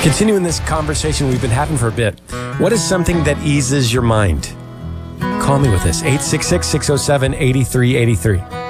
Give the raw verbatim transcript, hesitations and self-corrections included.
Continuing this conversation we've been having for a bit, what is something that eases your mind? Call me with this, eight six six, six oh seven, eight three eight three.